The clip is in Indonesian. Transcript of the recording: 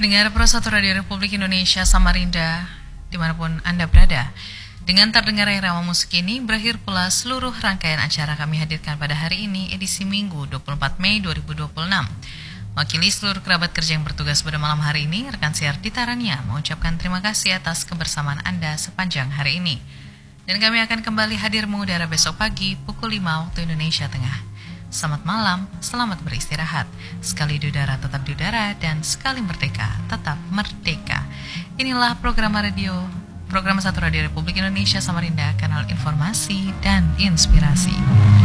Pendengar Pro 1 Radio Republik Indonesia Samarinda, dimanapun Anda berada, dengan terdengar irama musik ini, berakhir pula seluruh rangkaian acara kami hadirkan pada hari ini, edisi Minggu 24 Mei 2026. Wakili seluruh kerabat kerja yang bertugas pada malam hari ini, rekan siar Dita Rania mengucapkan terima kasih atas kebersamaan Anda sepanjang hari ini. Dan kami akan kembali hadir mengudara besok pagi pukul 5 waktu Indonesia Tengah. Selamat malam, selamat beristirahat. Sekali di udara tetap di udara, dan sekali merdeka tetap merdeka. Inilah program 1 Radio Republik Indonesia Samarinda, kanal informasi dan inspirasi.